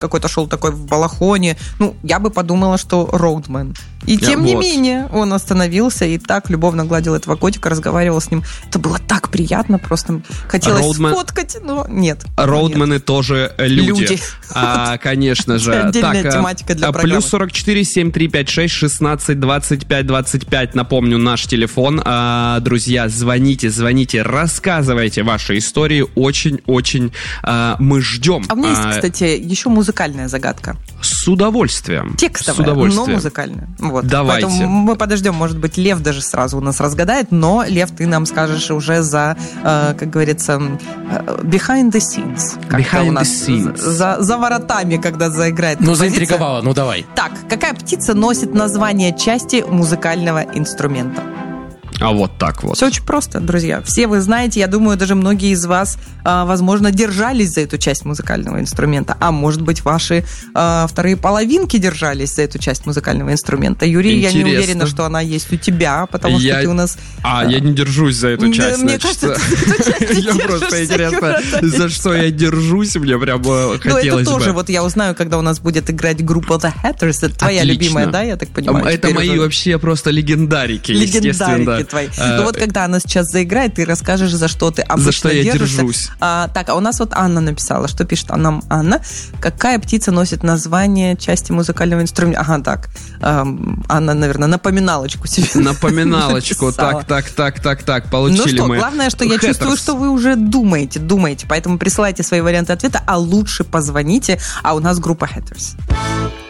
какой-то шел такой в балахоне. Ну, я бы подумала, что Роудмен. И тем не менее, он остановился и так любовно гладил этого котика, разговаривал с ним. Это было так приятно, просто хотелось сфоткать, но нет. Роудмены тоже люди. Конечно же. Отдельная тематика для программы. Плюс 44 7356 16 25 25. Напомню, наш телефон. Друзья, звоните, рассказывайте ваши истории. Очень-очень мы ждем. А у меня есть, кстати, еще музыкальная загадка. С удовольствием. Текстовая, но музыкальная. Вот. Давайте. Поэтому мы подождем, может быть, Лев даже сразу у нас разгадает, но, Лев, ты нам скажешь уже за, как говорится, behind the scenes. Behind the scenes. За воротами, когда заиграет. Ну, заинтриговала, ну давай. Так, какая птица носит название части музыкального инструмента? А вот так вот. Все очень просто, друзья. Все вы знаете, я думаю, даже многие из вас, возможно, держались за эту часть музыкального инструмента. А может быть, ваши вторые половинки держались за эту часть музыкального инструмента. Юрий, Интересно. Я не уверена, что она есть у тебя, потому что ты у нас... я не держусь за эту часть, мне кажется, я просто интересно, за что я держусь, мне прям хотелось бы. Ну, это тоже, вот я узнаю, когда у нас будет играть группа The Hatters. Это твоя любимая, да, я так понимаю? Это мои вообще просто легендарики, естественно. Твои. Ну вот когда она сейчас заиграет, ты расскажешь, за что ты обычно за что я держишься. Держусь. Так, а у нас вот Анна написала. Что пишет нам Анна? Какая птица носит название части музыкального инструмента? Ага, так. Анна, наверное, напоминалочку себе напоминалочку. Так. Получили мы. Ну что, главное, что я чувствую, что вы уже думаете. Поэтому присылайте свои варианты ответа, а лучше позвоните. А у нас группа Hatters.